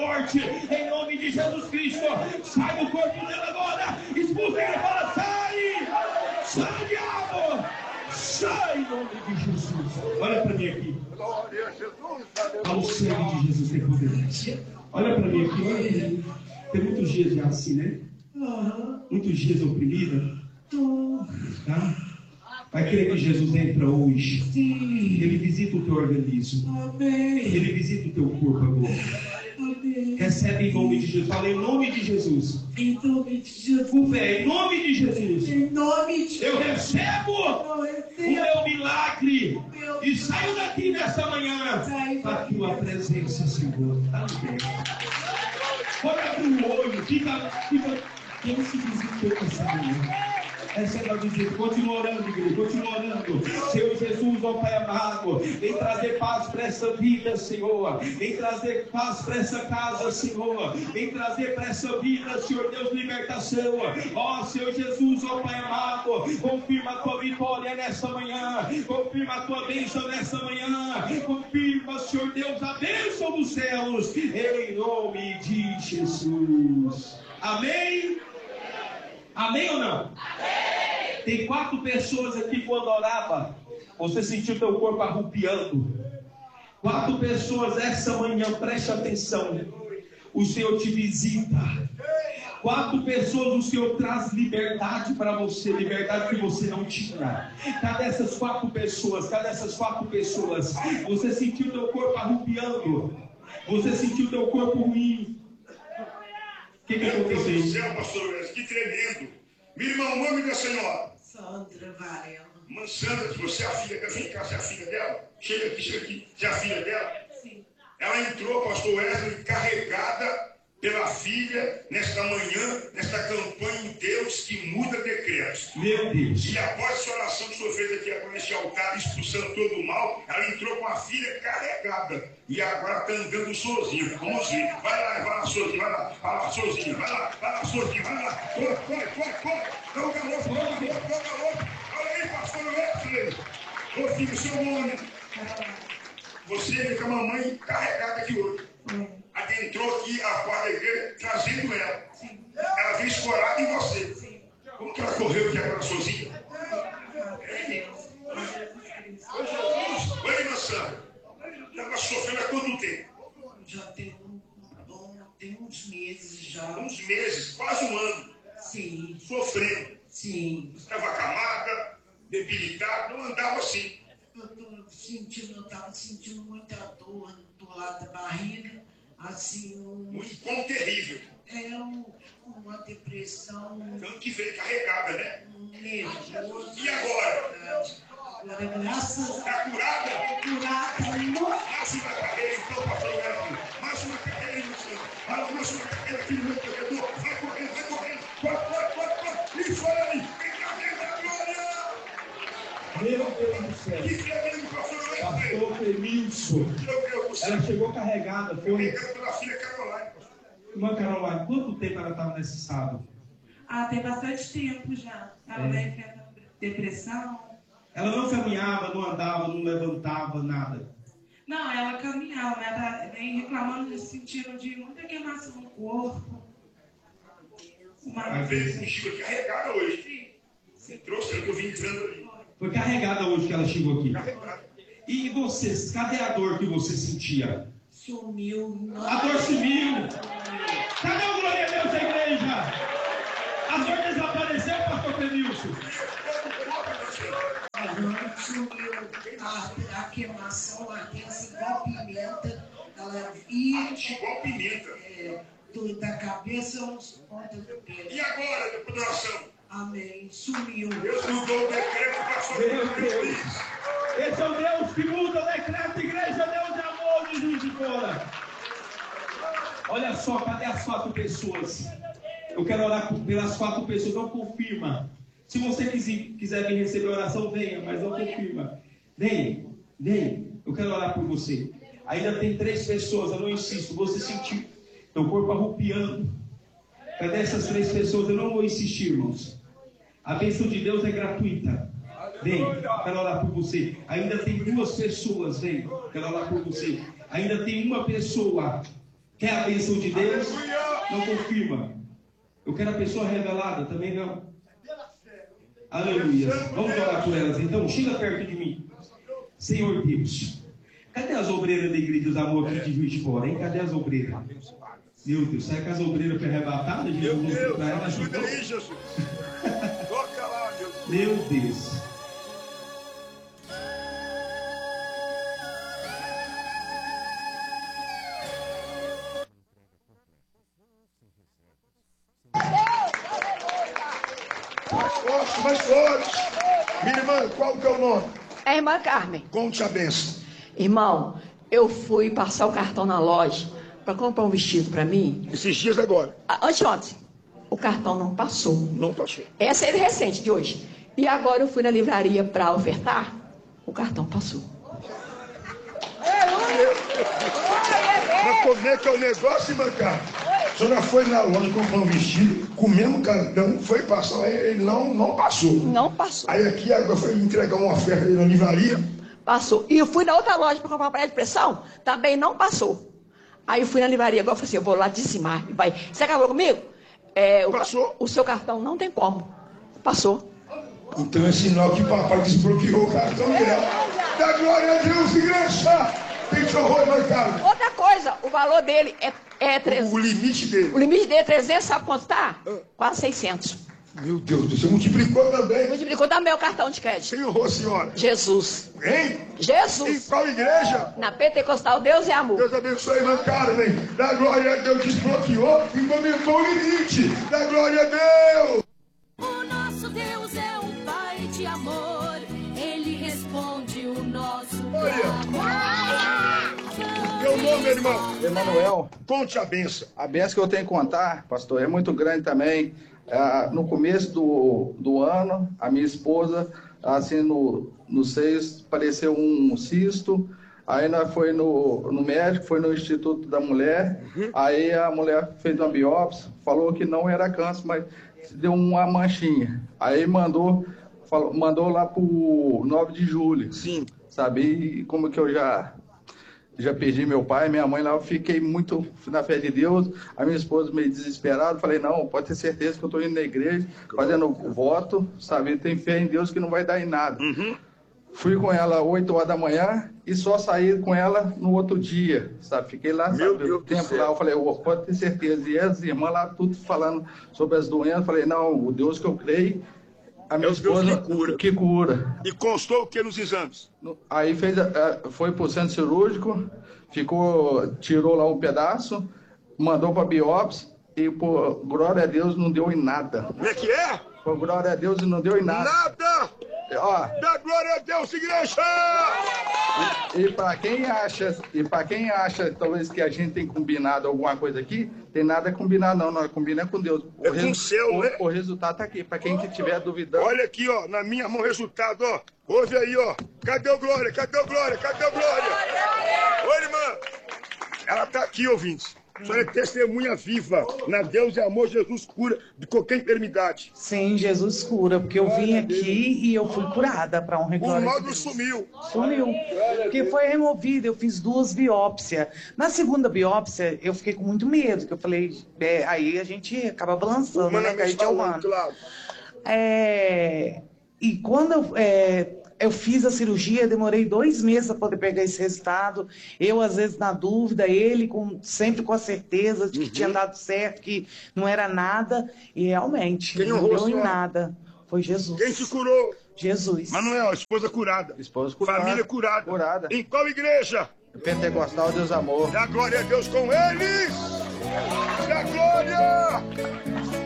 morte, em nome de Jesus Cristo. Sai do corpo dela agora, expulsa ele, fala, sai, sai, diabo, sai, em nome de Jesus. Olha para mim aqui. Glória a Jesus. Ao sangue de Jesus tem poder. Olha para mim aqui, olha para mim. Tem muitos dias já assim, né? Muitos dias oprimida. Tá? Vai querer que Jesus entra hoje. Sim. Ele visita o teu organismo. Amém. Ele visita o teu corpo agora. Amém. Recebe em nome de Jesus. Fala em nome de Jesus. Em nome de Jesus. Com fé, em nome de Jesus. Em nome de Eu recebo o meu milagre. E saio daqui nessa manhã para a tua presença, Senhor. Amém. Olha para o olho. Fica. Quem se visitou essa manhã? Receba a visita, continua orando, igreja, continua orando. Senhor Jesus, ó Pai amado, vem trazer paz para essa vida, Senhor. Vem trazer paz para essa casa, Senhor. Vem trazer para essa vida, Senhor Deus, libertação. Ó Senhor Jesus, ó Pai amado, confirma a tua vitória nessa manhã. Confirma a tua bênção nessa manhã. Confirma, Senhor Deus, a bênção dos céus. Em nome de Jesus. Amém? Amém ou não? Amém. Tem 4 pessoas aqui quando orava, você sentiu teu corpo arrupiando. 4 pessoas essa manhã, preste atenção. O Senhor te visita. 4 pessoas, o Senhor traz liberdade para você, liberdade que você não tinha. Cadê essas 4 pessoas? Cadê essas 4 pessoas? Você sentiu teu corpo arrupiando. Você sentiu teu corpo ruim. O que aconteceu? Meu Deus do céu, pastor Wes, que tremendo. Minha irmã, o nome da senhora? Sandra Varela. Mãe Sandra, você é a filha, vem cá, você é a filha dela? Chega aqui, você é a filha dela? Sim. Ela entrou, pastor Wesley, carregada pela filha, nesta manhã, nesta campanha em Deus que muda decretos. Meu Deus. E após essa oração que o senhor fez aqui agora neste altar, expulsando todo o mal, ela entrou com a filha carregada. E agora está andando sozinha. Vamos ver. Vai lá, sozinha, vai lá, sozinha, vai lá, sozinha, vai lá. Corre. Dá o galope. Olha aí, pastor Wesley. Ô filho, seu nome. Você veio com a mamãe carregada aqui hoje. Adentrou aqui a porta da igreja, trazendo ela. Sim. Ela veio escorada em você. Sim. Como que ela correu aqui agora sozinha? Oi, irmã Sandra. Estava sofrendo há quanto tempo? Já tem uns meses já. Uns meses, quase um ano. Sim. Sofrendo. Sim. Estava acamada, debilitada, não andava assim. Eu estava sentindo muita dor do lado da barriga, assim, Um incômodo terrível. uma depressão, Tanto que veio carregada, né? nervoso. E agora? Agora, graças a Está curada? curada, Mais uma carreira, então, pastor Wesley. Mais uma carreira, irmã Sandra. Mais uma carreira aqui no meu corredor. Vai correndo. Corre. Isso aí. Vem cá, vem da glória. Meu Deus do céu. Que tremendo, pastor Wesley. Pastor Femilson. Meu Deus do céu. Ela chegou carregada. Foi. Pegando pela filha Caroline. Irmã Caroline, quanto tempo ela estava nesse estado? Tem bastante tempo já. Ela vai enfrentando depressão. Ela não caminhava, não andava, não levantava, nada. Não, ela caminhava, mas ela vem reclamando de sentindo de muita queimação no corpo. Ela veio contigo carregada hoje. Você trouxe, que eu vim entrando ali. Foi carregada hoje que ela chegou aqui. Carregada. E vocês, cadê a dor que você sentia? sumiu. A dor sumiu. Cadê o glória a Deus da igreja? A dor desapareceu, pastor Fenilson? Sumiu a queimação, a ardência igual pimenta. Ela ia Igual pimenta. da cabeça aos pontas do pé. E agora, depois da oração? Amém. Sumiu. Deus mudou o decreto para sobre Meu o Deus. Esse é o Deus que muda o decreto, igreja, Deus de amor, de Juiz de Fora. Olha só, cadê as 4 pessoas? Eu quero orar pelas 4 pessoas, não confirma. Se você quiser vir receber a oração, venha, mas não confirma. Venha. Eu quero orar por você. Ainda tem 3 pessoas, eu não insisto. Você sentiu teu corpo arrupiando. Cadê essas 3 pessoas? Eu não vou insistir, irmãos. A bênção de Deus é gratuita. Vem, quero orar por você. Ainda tem 2 pessoas, vem, quero orar por você. Ainda tem uma pessoa. Quer a bênção de Deus? Não confirma. Eu quero a pessoa revelada, também não. Aleluia. Vamos orar por elas então. Chega perto de mim. Senhor Deus. Cadê as obreiras da Igreja dos Amor aqui de Juiz de Fora, hein? Cadê as obreiras? Meu Deus, será que as obreiras foi arrebatada? Meu Deus, para ela, ajuda aí, Jesus. Toca lá, meu Deus. Mais forte. Minha irmã, qual que é o nome? É a irmã Carmen. Conte a benção. Irmão, eu fui passar o cartão na loja para comprar um vestido para mim. Esses dias agora. Anteontem. O cartão não passou. Não passou. Essa é recente, de hoje. E agora eu fui na livraria para ofertar. O cartão passou. Mas como é que é o negócio, irmã Carmen? A senhora foi na loja comprar um vestido, com o mesmo cartão, foi passar, ele não passou. Não passou. Aí aqui agora foi entregar uma oferta na livraria. Passou. E eu fui na outra loja para comprar uma panela de pressão, também não passou. Aí eu fui na livraria, agora eu falei assim, eu vou lá dizimar. Vai. Você acabou comigo? Passou. O seu cartão não tem como. Passou. Então é sinal que o papai desbloqueou o cartão dela. Da glória a Deus, igreja! Tem que horror, marcado. Outra coisa, o valor dele é 300. O limite dele. O limite dele é 300, sabe quanto tá? Quase 600. Meu Deus, você multiplicou também. Multiplicou também o cartão de crédito. Quem honrou, senhora? Jesus. Hein? Em Jesus. qual igreja? Na Pentecostal, Deus é amor. Deus abençoe, irmã Carmen. Da glória a Deus, desbloqueou e aumentou o limite. Da glória a Deus. O nosso Deus é um Pai de amor. Ele responde o nosso clamor. Meu nome, irmão? Emanuel. Conte a benção. A benção que eu tenho que contar, pastor, é muito grande também. No começo do ano, a minha esposa, assim, no seios, apareceu um cisto. Aí nós foi no médico, foi no Instituto da Mulher. Aí a mulher fez uma biópsia, falou que não era câncer, mas deu uma manchinha. Aí mandou lá pro 9 de julho. Sim. Sabe? E como que eu já perdi meu pai, minha mãe lá, eu fiquei muito na fé de Deus. A minha esposa meio desesperada, falei, não, pode ter certeza que eu estou indo na igreja, fazendo voto, sabe? Tem fé em Deus que não vai dar em nada. Fui com ela 8 horas da manhã e só saí com ela no outro dia, sabe? Fiquei lá, sabe, o tempo lá, eu falei, pode ter certeza. E as irmãs lá, tudo falando sobre as doenças, falei, não, o Deus que eu creio, a minha esposa que cura. E constou o que nos exames? Aí foi pro centro cirúrgico, tirou lá um pedaço, mandou para biópsia e, por glória a Deus, não deu em nada. Como é que é? Por glória a Deus, não deu em nada. Nada! Ó, Da glória a Deus, igreja! e para quem acha talvez que a gente tem combinado alguma coisa aqui, tem nada a combinar não, nós combinamos com Deus. É com o céu, né? O resultado tá aqui, para quem que tiver duvidando. Olha aqui, ó, na minha mão o resultado, ó. Ouve aí, ó. Cadê o glória? Cadê o glória? Cadê o glória? Oi, irmã. Ela tá aqui, ouvintes. A senhora é testemunha viva. Na Deus é amor, Jesus cura de qualquer enfermidade. Sim, Jesus cura, porque eu vim aqui e eu fui curada para honra e O glória de nódulo Deus. sumiu. Sumiu, porque foi removido, eu fiz 2 biópsias. Na segunda biópsia, eu fiquei com muito medo, que eu falei, aí a gente acaba balançando, né, que a gente é humano. Claro. E quando eu fiz a cirurgia, demorei 2 meses para poder pegar esse resultado. Eu, às vezes, na dúvida, ele sempre com a certeza de que tinha dado certo, que não era nada. E realmente, Quem não honrou, deu em senhora? nada. Foi Jesus. Quem te curou? Jesus. Manuel, esposa curada. Esposa curada. Família curada. Curada. Em qual igreja? Pentecostal, Deus amor. Dá glória a Deus com eles. Dá glória.